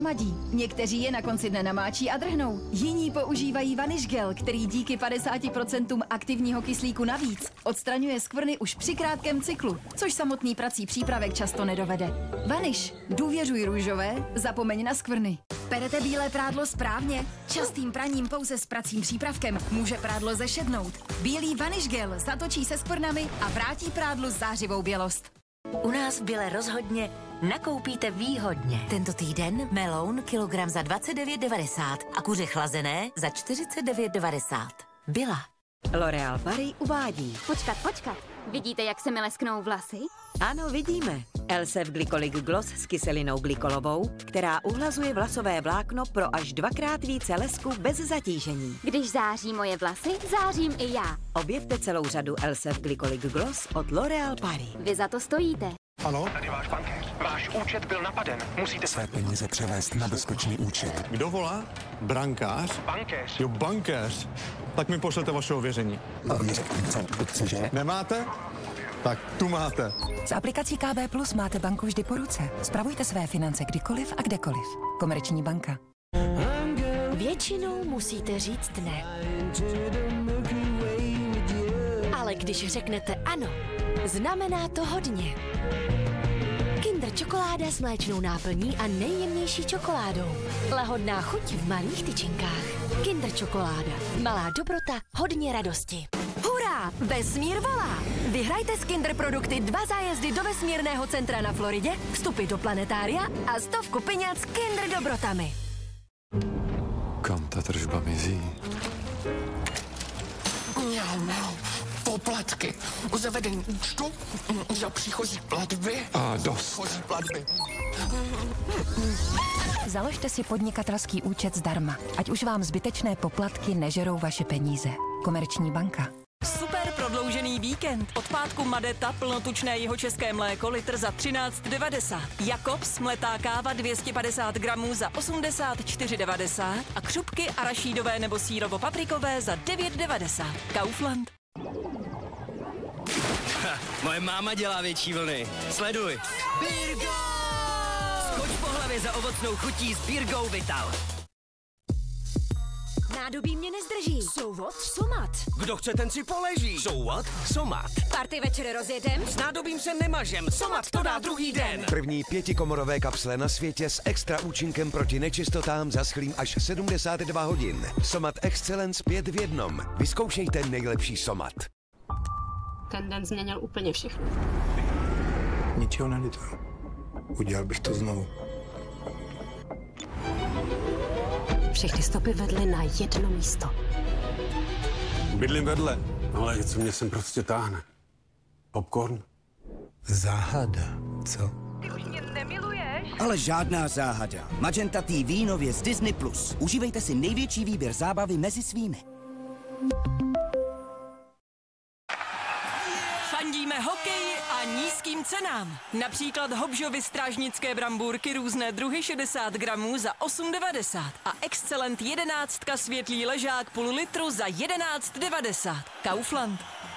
Madí. Někteří je na konci dne namáčí a drhnou. Jiní používají Vanish Gel, který díky 50% aktivního kyslíku navíc odstraňuje skvrny už při krátkém cyklu, což samotný prací přípravek často nedovede. Vanish. Důvěřuj růžové, zapomeň na skvrny. Perete bílé prádlo správně? Častým praním pouze s pracím přípravkem může prádlo zešednout. Bílý Vanish Gel zatočí se skvrnami a vrátí prádlu zářivou bělost. U nás v Bile rozhodně nakoupíte výhodně. Tento týden meloun kilogram za 29,90 a kuře chlazené za 49,90. Byla. L'Oréal Paris uvádí. Počkat. Vidíte, jak se mi lesknou vlasy? Ano, vidíme. Elsef Glycolic Gloss s kyselinou glykolovou, která uhlazuje vlasové vlákno pro až 2x více lesku bez zatížení. Když září moje vlasy, zářím i já. Objevte celou řadu Elsef Glycolic Gloss od L'Oréal Paris. Vy za to stojíte. Ano? Tady váš bankéř. Váš účet byl napaden. Musíte Své peníze převést na bezpečný účet. Kdo volá? Brankář? Bankéř. Jo, bankéř. Tak mi pošlete vaše ověření. Cože? Nemáte? Tak tu máte. S aplikací KB Plus máte banku vždy po ruce. Spravujte své finance kdykoliv a kdekoliv. Komerční banka. Většinou musíte říct ne. Ale když řeknete ano, znamená to hodně. Kinder čokoláda s mléčnou náplní a nejjemnější čokoládou. Lahodná chuť v malých tyčinkách. Kinder čokoláda. Malá dobrota, hodně radosti. Hurá! Vesmír volá! Vyhrajte z Kinder produkty 2 zájezdy do vesmírného centra na Floridě, vstupy do planetária a 100 peněz s Kinder dobrotami. Kam ta tržba mizí? Poplatky. U zavedení účtu za příchozí platby. A dost. Příchozí platby. Založte si podnikatelský účet zdarma, ať už vám zbytečné poplatky nežerou vaše peníze. Komerční banka. Super prodloužený víkend. Od pátku Madeta plnotučné jihočeské mléko litr za 13,90. Jakobs mletá káva 250 gramů za 84,90 a křupky arašídové nebo sýrovo-paprikové za 9,90. Kaufland. Moje máma dělá větší vlny. Sleduj. Birgo! Skoč po hlavě za ovocnou chutí s Birgou Vital. Nádobí mě nezdrží. So what? Somat. Kdo chce, ten si poleží. So what? Somat. Party večer rozjedem? S nádobím se nemažem. Somat to dá druhý den. První 5komorové kapsle na světě s extra účinkem proti nečistotám zaschlým až 72 hodin. Somat Excellence 5 v 1. Vyzkoušejte nejlepší Somat. Ten den změnil úplně všechno. Ničeho nelituju. Udělal bych to znovu. Všechny stopy vedly na jedno místo. Bydlím vedle, ale něco mě sem prostě táhne. Popcorn? Záhada, co? Ty už mě nemiluješ? Ale žádná záhada. Magenta TV nově z Disney+. Užívejte si největší výběr zábavy mezi svými. Fandíme hokeji a nízkým cenám. Například Hobžovy strážnické brambůrky různé druhy 60 gramů za 8,90 a Excellent 11 světlý ležák půl litru za 11,90. Kaufland.